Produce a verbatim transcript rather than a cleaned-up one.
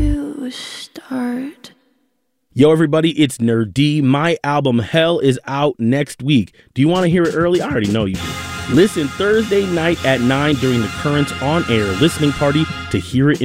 to start. Yo, everybody, it's Nerd D. My album Hell is out next week. Do you want to hear it early? I already know you do. Listen Thursday night at nine during the Currents on Air listening party to hear it in